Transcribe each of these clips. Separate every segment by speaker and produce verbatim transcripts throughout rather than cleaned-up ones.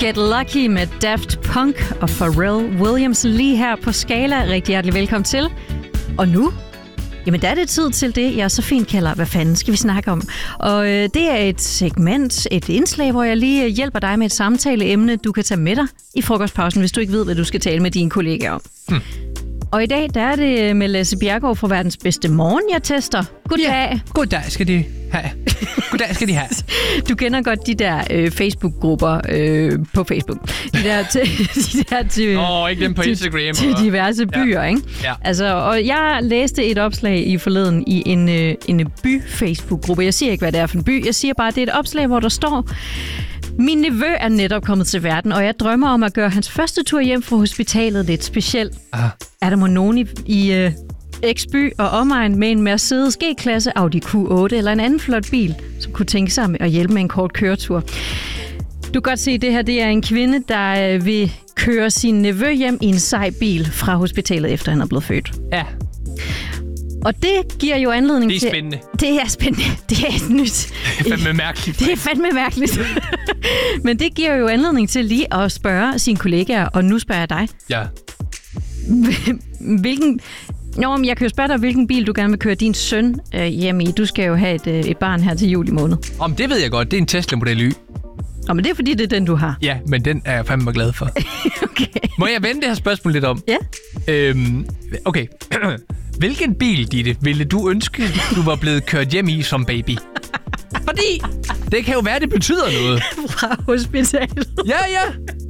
Speaker 1: Get Lucky med Daft Punk og Pharrell Williams lige her på Skala. Rigtig hjertelig velkommen til. Og nu, jamen der er det tid til det, jeg så fint kalder, hvad fanden skal vi snakke om? Og øh, det er et segment, et indslag, hvor jeg lige hjælper dig med et samtaleemne, du kan tage med dig i frokostpausen, hvis du ikke ved, hvad du skal tale med dine kollegaer om. Hmm. Og i dag, der er det med Lasse Bjerregaard fra Verdens Bedste Morgen, jeg tester. Goddag.
Speaker 2: Ja, goddag skal de have. Goddag skal de have.
Speaker 1: Du kender godt de der øh, Facebook-grupper øh, på Facebook. De der til... de der til
Speaker 2: Åh, oh, ikke dem på
Speaker 1: til,
Speaker 2: Instagram.
Speaker 1: Til diverse byer,
Speaker 2: ja.
Speaker 1: ikke?
Speaker 2: Ja.
Speaker 1: Altså, og jeg læste et opslag i forleden i en, øh, en by-Facebook-gruppe. Jeg siger ikke, hvad det er for en by. Jeg siger bare, at det er et opslag, hvor der står... Min nevø er netop kommet til verden, og jeg drømmer om at gøre hans første tur hjem fra hospitalet lidt speciel. Aha. Er der må nogen i, i uh, X-by og omegn med en Mercedes G-klasse, Audi Q otte eller en anden flot bil, som kunne tænke sig at hjælpe med en kort køretur? Du kan godt se, at det her det er en kvinde, der uh, vil køre sin nevø hjem i en sej bil fra hospitalet, efter han er blevet født.
Speaker 2: Ja.
Speaker 1: Og det giver jo anledning til...
Speaker 2: Det er spændende.
Speaker 1: Til, det er spændende. Det er et nyt...
Speaker 2: Det er fandme mærkeligt.
Speaker 1: Det er fandme mærkeligt. Men det giver jo anledning til lige at spørge sine kollegaer, og nu spørger jeg dig.
Speaker 2: Ja.
Speaker 1: Hvilken... Nå, men jeg kan jo spørge dig, hvilken bil du gerne vil køre din søn øh, hjem i. Du skal jo have et, øh, et barn her til juli måned.
Speaker 2: Om det ved jeg godt. Det er en Tesla Model Y.
Speaker 1: Nå, men det er fordi, det er den, du har.
Speaker 2: Ja, men den er jeg fandme glad for.
Speaker 1: Okay.
Speaker 2: Må jeg vende det her spørgsmål lidt om?
Speaker 1: Ja.
Speaker 2: Øhm, okay. Hvilken bil, Ditte, ville du ønske, du var blevet kørt hjem i som baby? Fordi det kan jo være, det betyder noget.
Speaker 1: Fra hospitalet.
Speaker 2: Ja, ja.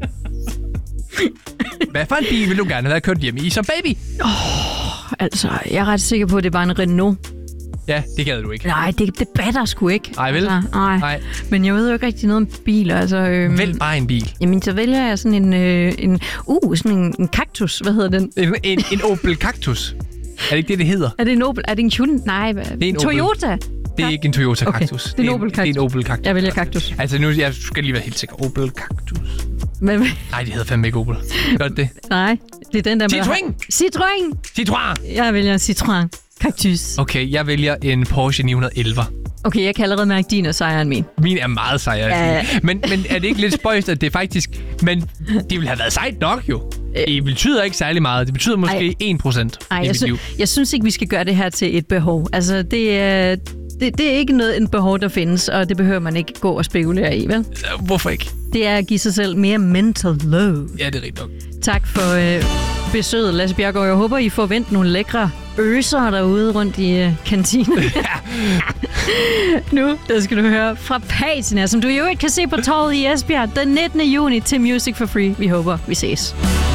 Speaker 2: Hvad for en bil vil du gerne have været kørt hjem i som baby?
Speaker 1: Åh, oh, altså, jeg er ret sikker på, at det var en Renault.
Speaker 2: Ja, det gad du ikke.
Speaker 1: Nej, det, det batter sgu ikke.
Speaker 2: Nej, vel?
Speaker 1: Altså, nej.
Speaker 2: nej.
Speaker 1: Men jeg ved jo ikke rigtig noget om biler. Altså, øhm,
Speaker 2: Vælg bare en bil.
Speaker 1: Jamen, så vælger jeg sådan en, øh, en uh, sådan en, en kaktus. Hvad hedder den?
Speaker 2: En, en, en Opel Cactus. Er det ikke det, det hedder?
Speaker 1: Er det en Opel? Er det en Hyundai? Nej,
Speaker 2: det er en
Speaker 1: Toyota?
Speaker 2: Opel. Det er ikke en Toyota
Speaker 1: okay.
Speaker 2: Cactus.
Speaker 1: Det er en Opel Cactus.
Speaker 2: Det er en Opel Cactus.
Speaker 1: Jeg vælger Cactus.
Speaker 2: Altså nu, jeg skal lige være helt sikker. Opel Cactus.
Speaker 1: Men,
Speaker 2: nej, det hedder fandme ikke Opel. Godt det.
Speaker 1: Nej, det er den der...
Speaker 2: Citroën!
Speaker 1: Citroën!
Speaker 2: Citroën!
Speaker 1: Jeg vælger en Citroën Cactus.
Speaker 2: Okay, jeg vælger en Porsche ni elleve.
Speaker 1: Okay, jeg kan allerede mærke, at din er sejere end min.
Speaker 2: Min er meget sejere
Speaker 1: ja.
Speaker 2: end men, men er det ikke lidt spøjst, at det faktisk... Men det ville have været sejt nok jo. Det betyder ikke særlig meget. Det betyder måske Ej. en procent i
Speaker 1: jeg
Speaker 2: mit
Speaker 1: sy-
Speaker 2: liv.
Speaker 1: Jeg synes ikke, vi skal gøre det her til et behov. Altså, det er... Det, det er ikke noget en behov, der findes, og det behøver man ikke gå og spekulere i, vel?
Speaker 2: Hvorfor ikke?
Speaker 1: Det er at give sig selv mere mental load.
Speaker 2: Ja, det er rigtigt nok.
Speaker 1: Tak for øh, besøget, Lasse Bjerregaard. Jeg håber, I får vendt nogle lækre øser derude rundt i øh, kantinen. Nu der skal du høre fra Patina, som du jo ikke kan se på torvet i Esbjerg den nittende juni til Music for Free. Vi håber, vi ses.